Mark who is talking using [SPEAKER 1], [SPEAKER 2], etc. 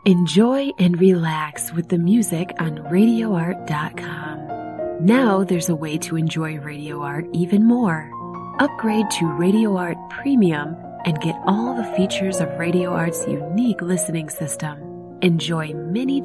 [SPEAKER 1] Enjoy and relax with the music on RadioArt.com. Now there's a way to enjoy Radio Art even more. Upgrade to Radio Art Premium and get all the features of Radio Art's unique listening system. Enjoy many